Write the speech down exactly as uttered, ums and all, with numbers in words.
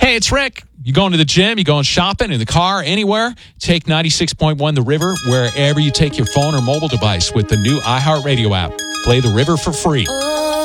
Hey, it's Rick. You going to the gym, you going shopping, in the car, anywhere? Take ninety-six point one The River wherever you take your phone or mobile device with the new iHeartRadio app. Play The River for free.